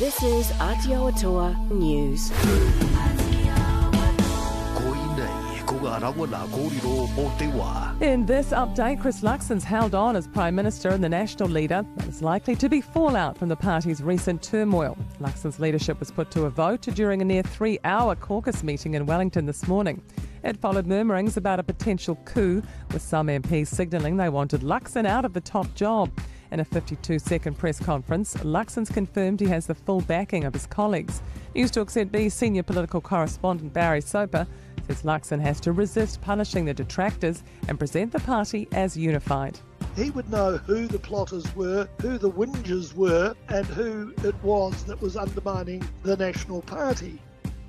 This is Aotearoa News. In this update, Chris Luxon's held on as Prime Minister and the National leader, but is likely to be fallout from the party's recent turmoil. Luxon's leadership was put to a vote during a near 3-hour caucus meeting in Wellington this morning. It followed murmurings about a potential coup, with some MPs signalling they wanted Luxon out of the top job. In a 52-second press conference, Luxon's confirmed he has the full backing of his colleagues. Newstalk ZB's senior political correspondent Barry Soper says Luxon has to resist punishing the detractors and present the party as unified. He would know who the plotters were, who the whingers were, and who it was that was undermining the National Party.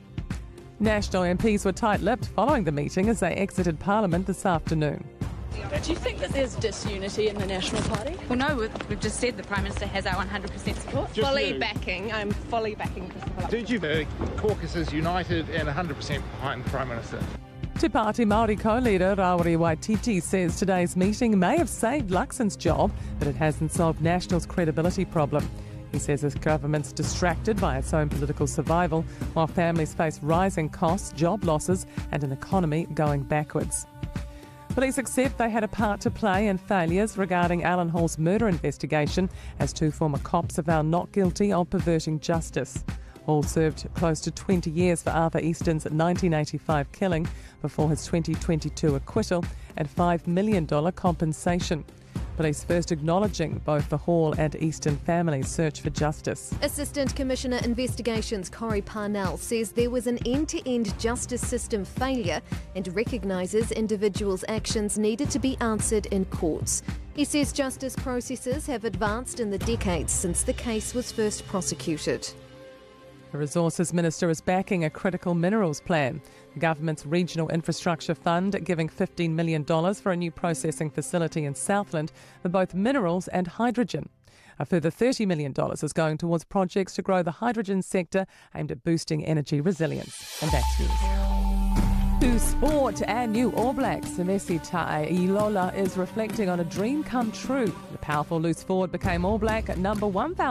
National MPs were tight-lipped following the meeting as they exited Parliament this afternoon. Do you think that there's disunity in the National Party? Well, no, we've just said the Prime Minister has our 100% support. I'm fully backing Christopher Luxon. Did you think caucus is united and 100% behind the Prime Minister? Te Pāti Māori co-leader Rawiri Waititi says today's meeting may have saved Luxon's job, but it hasn't solved National's credibility problem. He says his government's distracted by its own political survival, while families face rising costs, job losses and an economy going backwards. Police accept they had a part to play in failures regarding Alan Hall's murder investigation, as 2 former cops are found not guilty of perverting justice. Hall served close to 20 years for Arthur Easton's 1985 killing before his 2022 acquittal and $5 million compensation. Police first acknowledging both the Hall and Easton families' search for justice. Assistant Commissioner Investigations Corey Parnell says there was an end-to-end justice system failure and recognises individuals' actions needed to be answered in courts. He says justice processes have advanced in the decades since the case was first prosecuted. The Resources Minister is backing a critical minerals plan. The government's Regional Infrastructure Fund giving $15 million for a new processing facility in Southland for both minerals and hydrogen. A further $30 million is going towards projects to grow the hydrogen sector aimed at boosting energy resilience. And back to you. To sport and new All Blacks, Messi Ta'ilola is reflecting on a dream come true. The powerful loose forward became All Black at number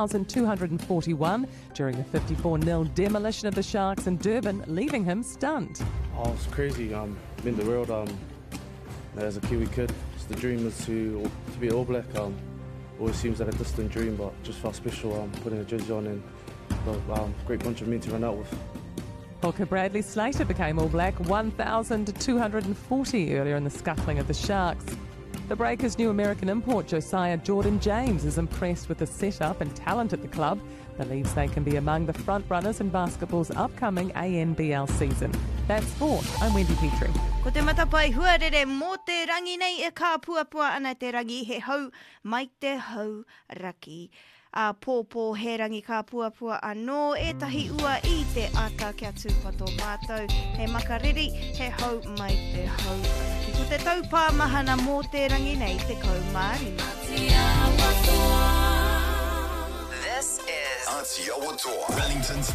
1,241 during the 54-0 demolition of the Sharks in Durban, leaving him stunned. Oh, it's crazy. Been the world. As a Kiwi kid, the dream was to be All Black. Always seems like a distant dream, but just felt special putting a jersey on and a great bunch of men to run out with. Hawker Bradley Slater became All Black 1,240 earlier in the scuffling of the Sharks. The Breakers' new American import Josiah Jordan James is impressed with the setup and talent at the club, believes they can be among the front runners in basketball's upcoming ANBL season. That's sport. I'm Wendy Petrie. Ko te matapai huarere mō te rangi nei e ka puapua ana te rangi he hau mai te hau raki. A pōpō he rangi ka puapua anō e tahi ua I te ata kia tūpato mātou. He makariri he hau mai te hau raki. Ko te taupā mahana mō te rangi nei te kaumārima. This is Aotearoa, Wellington's